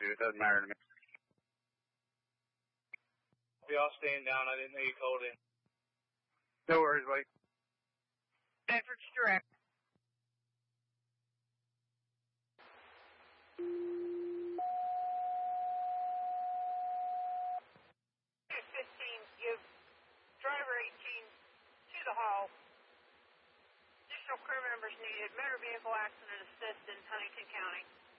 It doesn't matter to me. We all staying down. I didn't know you called in. No worries, buddy. Bedford's direct. 15, give driver 18 to the hall. Additional crew members needed. Motor vehicle accident assist in Huntington County.